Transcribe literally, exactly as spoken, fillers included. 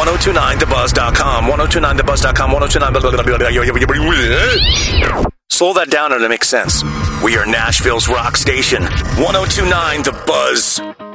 ten twenty-nine the buzz dot com. ten twenty-nine the buzz dot com. ten twenty-nine. Slow that down and it makes sense. We are Nashville's rock station. ten twenty-nine The Buzz.